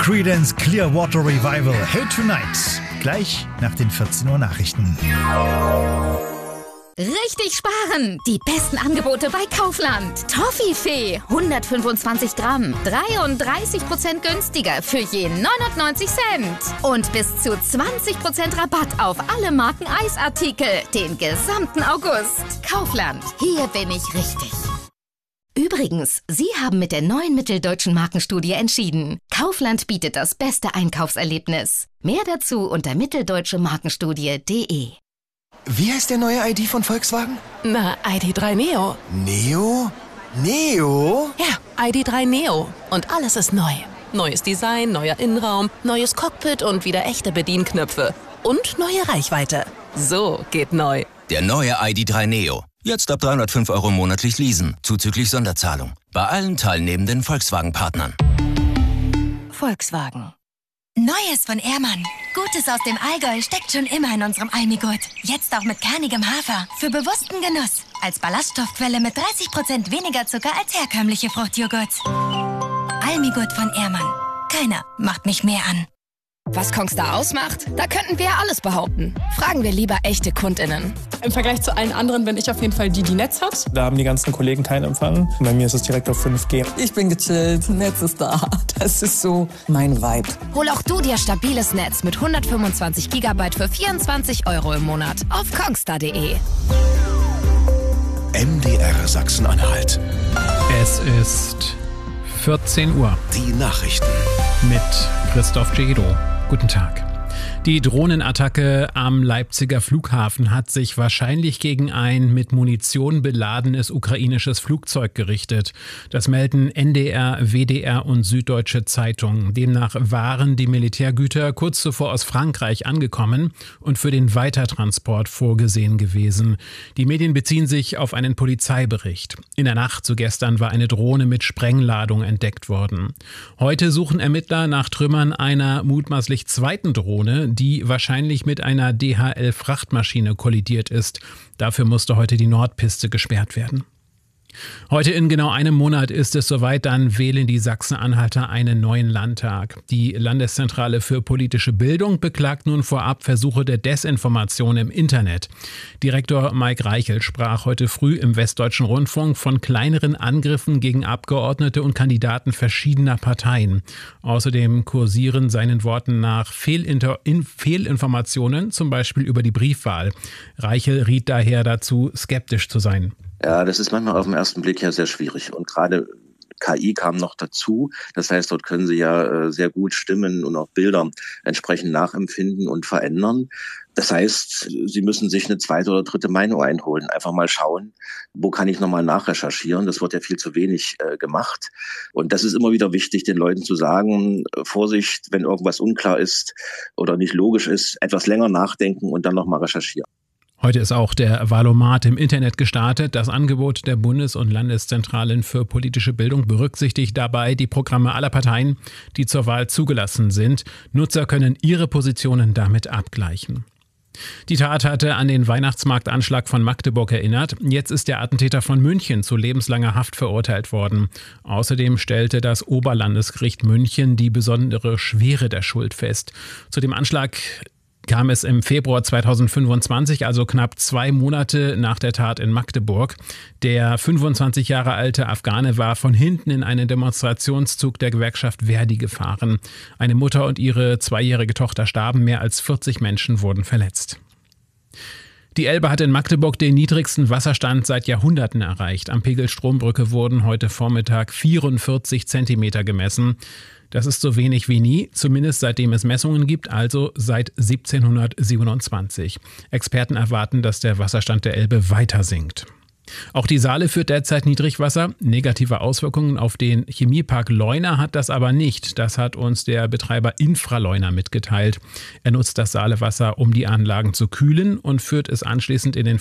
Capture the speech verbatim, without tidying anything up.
Creedence Clearwater Revival, Hey Tonight. Gleich nach den vierzehn Uhr Nachrichten. Richtig sparen! Die besten Angebote bei Kaufland. Toffifee, hundertfünfundzwanzig Gramm, dreiunddreißig Prozent günstiger für je neunundneunzig Cent. Und bis zu zwanzig Prozent Rabatt auf alle Marken Eisartikel, den gesamten August. Kaufland, hier bin ich richtig. Übrigens, Sie haben mit der neuen Mitteldeutschen Markenstudie entschieden. Kaufland bietet das beste Einkaufserlebnis. Mehr dazu unter mitteldeutsche-markenstudie punkt de. Wie heißt der neue I D von Volkswagen? Na, I D drei Neo. Neo? Neo? Ja, I D drei Neo. Und alles ist neu. Neues Design, neuer Innenraum, neues Cockpit und wieder echte Bedienknöpfe. Und neue Reichweite. So geht neu. Der neue I D drei Neo. Jetzt ab dreihundertfünf Euro monatlich leasen, zuzüglich Sonderzahlung. Bei allen teilnehmenden Volkswagen-Partnern. Volkswagen. Neues von Ehrmann. Gutes aus dem Allgäu steckt schon immer in unserem Almigurt. Jetzt auch mit kernigem Hafer. Für bewussten Genuss. Als Ballaststoffquelle mit dreißig Prozent weniger Zucker als herkömmliche Fruchtjoghurt. Almigurt von Ehrmann. Keiner macht mich mehr an. Was Kongstar ausmacht? Da könnten wir ja alles behaupten. Fragen wir lieber echte KundInnen. Im Vergleich zu allen anderen bin ich auf jeden Fall die, die Netz hat. Da haben die ganzen Kollegen keinen Empfang. Bei mir ist es direkt auf fünf G. Ich bin gechillt, Netz ist da. Das ist so mein Vibe. Hol auch du dir stabiles Netz mit hundertfünfundzwanzig Gigabyte für vierundzwanzig Euro im Monat auf kongstar punkt de. M D R Sachsen-Anhalt. Es ist vierzehn Uhr. Die Nachrichten. Mit Christoph Cedo. Guten Tag. Die Drohnenattacke am Leipziger Flughafen hat sich wahrscheinlich gegen ein mit Munition beladenes ukrainisches Flugzeug gerichtet. Das melden N D R, W D R und Süddeutsche Zeitung. Demnach waren die Militärgüter kurz zuvor aus Frankreich angekommen und für den Weitertransport vorgesehen gewesen. Die Medien beziehen sich auf einen Polizeibericht. In der Nacht zu gestern war eine Drohne mit Sprengladung entdeckt worden. Heute suchen Ermittler nach Trümmern einer mutmaßlich zweiten Drohne, die wahrscheinlich mit einer D H L-Frachtmaschine kollidiert ist. Dafür musste heute die Nordpiste gesperrt werden. Heute in genau einem Monat ist es soweit, dann wählen die Sachsen-Anhalter einen neuen Landtag. Die Landeszentrale für politische Bildung beklagt nun vorab Versuche der Desinformation im Internet. Direktor Mike Reichel sprach heute früh im Westdeutschen Rundfunk von kleineren Angriffen gegen Abgeordnete und Kandidaten verschiedener Parteien. Außerdem kursieren seinen Worten nach Fehlinter- in Fehlinformationen, zum Beispiel über die Briefwahl. Reichel riet daher dazu, skeptisch zu sein. Ja, das ist manchmal auf den ersten Blick ja sehr schwierig. Und gerade K I kam noch dazu. Das heißt, dort können Sie ja äh, sehr gut Stimmen und auch Bilder entsprechend nachempfinden und verändern. Das heißt, Sie müssen sich eine zweite oder dritte Meinung einholen. Einfach mal schauen, wo kann ich nochmal nachrecherchieren. Das wird ja viel zu wenig äh, gemacht. Und das ist immer wieder wichtig, den Leuten zu sagen, äh, Vorsicht, wenn irgendwas unklar ist oder nicht logisch ist, etwas länger nachdenken und dann nochmal recherchieren. Heute ist auch der Wahlomat im Internet gestartet. Das Angebot der Bundes- und Landeszentralen für politische Bildung berücksichtigt dabei die Programme aller Parteien, die zur Wahl zugelassen sind. Nutzer können ihre Positionen damit abgleichen. Die Tat hatte an den Weihnachtsmarktanschlag von Magdeburg erinnert. Jetzt ist der Attentäter von München zu lebenslanger Haft verurteilt worden. Außerdem stellte das Oberlandesgericht München die besondere Schwere der Schuld fest. Zu dem Anschlag kam es im Februar zweitausendfünfundzwanzig, also knapp zwei Monate nach der Tat in Magdeburg. Der fünfundzwanzig Jahre alte Afghane war von hinten in einen Demonstrationszug der Gewerkschaft Verdi gefahren. Eine Mutter und ihre zweijährige Tochter starben, mehr als vierzig Menschen wurden verletzt. Die Elbe hat in Magdeburg den niedrigsten Wasserstand seit Jahrhunderten erreicht. Am Pegel Strombrücke wurden heute Vormittag vierundvierzig Zentimeter gemessen. Das ist so wenig wie nie, zumindest seitdem es Messungen gibt, also seit siebzehnhundertsiebenundzwanzig. Experten erwarten, dass der Wasserstand der Elbe weiter sinkt. Auch die Saale führt derzeit Niedrigwasser. Negative Auswirkungen auf den Chemiepark Leuna hat das aber nicht. Das hat uns der Betreiber Infraleuna mitgeteilt. Er nutzt das Saalewasser, um die Anlagen zu kühlen und führt es anschließend in den